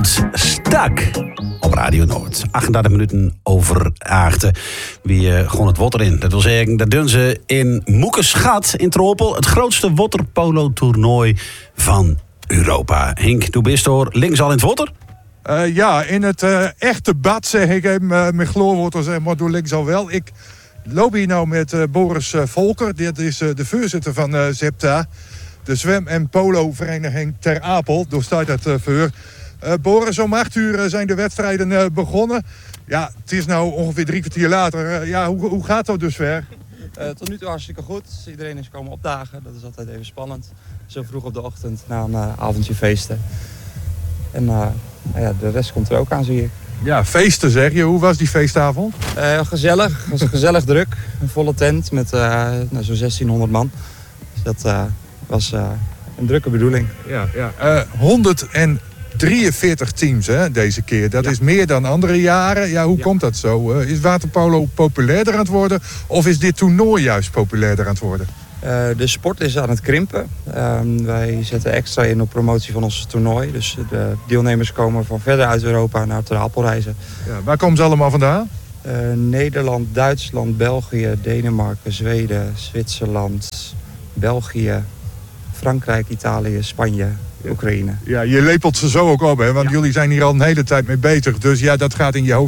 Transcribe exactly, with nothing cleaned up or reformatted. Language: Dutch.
Stak op Radio Noord. achtendertig minuten over achten. Wie uh, gewoon het water in. Dat wil zeggen, dat doen ze in Moekeschat in Tropel. Het grootste waterpolo-toernooi van Europa. Henk, toen bist door links al in het water? Uh, ja, in het uh, echte bad zeg ik even uh, met chloorwater, zeg maar, door links al wel. Ik loop hier nou met uh, Boris uh, Volker. Dit is uh, de voorzitter van uh, ZEPTA. De zwem- en polo-vereniging Ter Apel. Door staat het uh, voor. Uh, Boris, om acht uur uh, zijn de wedstrijden uh, begonnen. Ja, het is nou ongeveer drie kwartier later. Uh, ja, hoe, hoe gaat dat dus ver? Uh, tot nu toe hartstikke goed. Iedereen is komen opdagen. Dat is altijd even spannend. Zo vroeg op de ochtend na een uh, avondje feesten. En uh, nou ja, de rest komt er ook aan, zie ik. Ja, feesten zeg je. Hoe was die feestavond? Uh, gezellig. Het was gezellig druk. Een volle tent met uh, nou, zo'n zestienhonderd man. Dus dat uh, was uh, een drukke bedoeling. Ja, ja. Uh, honderddrieënveertig teams hè, deze keer. Dat ja. is meer dan andere jaren. Ja, hoe ja. komt dat zo? Uh, is waterpolo populairder aan het worden? Of is dit toernooi juist populairder aan het worden? Uh, de sport is aan het krimpen. Uh, wij zetten extra in op promotie van ons toernooi. Dus de deelnemers komen van verder uit Europa naar Ter Apel reizen. Ja, waar komen ze allemaal vandaan? Uh, Nederland, Duitsland, België, Denemarken, Zweden, Zwitserland, België, Frankrijk, Italië, Spanje, Oekraïne. Ja, je lepelt ze zo ook op, hè? Want ja. jullie zijn hier al een hele tijd mee bezig. Dus ja, dat gaat in je hoofd